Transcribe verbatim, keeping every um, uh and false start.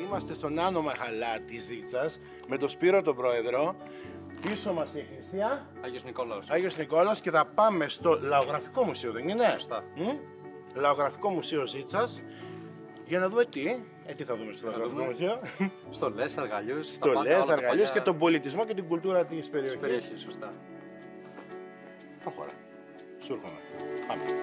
Είμαστε στον Άνω Μαχαλά της Ζήτσας με τον Σπύρο τον Πρόεδρο. Πίσω μας η εκκλησία Άγιος Νικόλαος. Άγιος Νικόλαος και θα πάμε στο Λαογραφικό Μουσείο, δεν είναι? Σωστά. Μ? Λαογραφικό Μουσείο Ζήτσας για να δούμε τι. Ε, τι θα δούμε στο Λαογραφικό δούμε. Μουσείο? Στολές, αργαλιούς. Στολές, αργαλιούς και τον πολιτισμό και την κουλτούρα της Της περιοχής. περιοχής, σωστά. Προχώρα. Σου έρχομαι. Πάμε.